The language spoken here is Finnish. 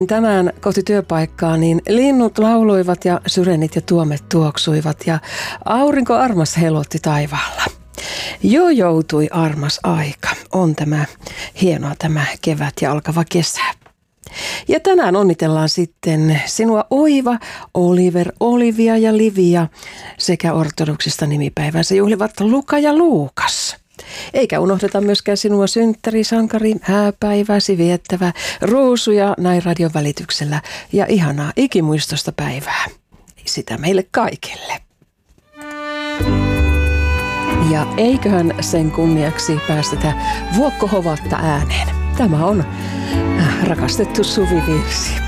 Tänään kohti työpaikkaa niin linnut lauloivat ja syrenit ja tuomet tuoksuivat ja aurinko armas helotti taivaalla. Jo joutui armas aika. On tämä hienoa tämä kevät ja alkava kesä. Ja tänään onnitellaan sitten sinua Oiva, Oliver, Olivia ja Livia sekä ortodoksista nimipäivänsä juhlivat Luka ja Luukas. Eikä unohdeta myöskään sinua synttärisankari, hääpäiväsi viettävä Ruusuja näin radion välityksellä ja ihanaa ikimuistosta päivää. Sitä meille kaikille. Ja eiköhän sen kunniaksi päästetä Vuokko Hovatta ääneen. Tämä on rakastettu suvivirsi.